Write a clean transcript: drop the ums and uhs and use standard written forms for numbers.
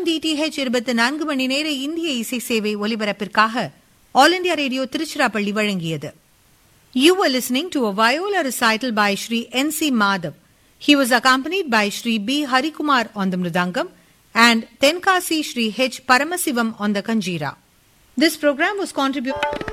FM DTH 24 மணி நேர இந்திய இசை சேவை ஒலிபரப்பிற்காக ஆல் இண்டியா ரேடியோ திருச்சிராப்பள்ளி வழங்கியது. You were listening to a viola recital by Shri N.C. Madhav. He was accompanied by Shri B. Harikumar on the mridangam and Tenkasi Shri H. Paramasivam on the kanjira. This program was contributed